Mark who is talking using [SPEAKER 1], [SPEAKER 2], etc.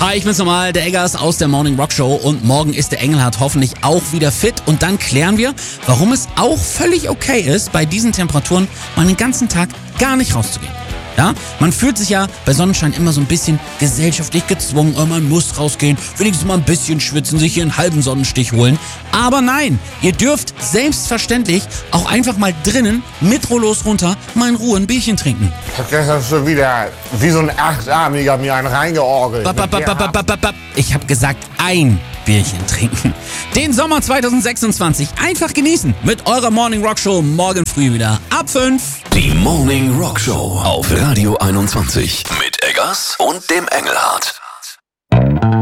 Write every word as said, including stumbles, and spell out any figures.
[SPEAKER 1] Hi, ich bin's nochmal, der Eggers aus der Morning Rock Show und morgen ist der Engelhardt hoffentlich auch wieder fit und dann klären wir, warum es auch völlig okay ist, bei diesen Temperaturen mal den ganzen Tag gar nicht rauszugehen. Ja, man fühlt sich ja bei Sonnenschein immer so ein bisschen gesellschaftlich gezwungen, oh, man muss rausgehen, wenigstens mal ein bisschen schwitzen, sich hier einen halben Sonnenstich holen. Aber nein, ihr dürft selbstverständlich auch einfach mal drinnen mit Rollos runter mal in Ruhe ein Bierchen trinken.
[SPEAKER 2] Ich hab gestern schon wieder wie so ein Achtarmiger mir einen reingeorgelt.
[SPEAKER 1] Bap, bap, bap, bap, bap, bap, bap. Ich habe gesagt, ein Bierchen trinken. Den Sommer zwanzig sechsundzwanzig einfach genießen mit eurer Morning Rock Show morgen früh wieder ab fünf.
[SPEAKER 3] Die Morning Rock Show auf Radio einundzwanzig mit Eggers und dem Engelhardt.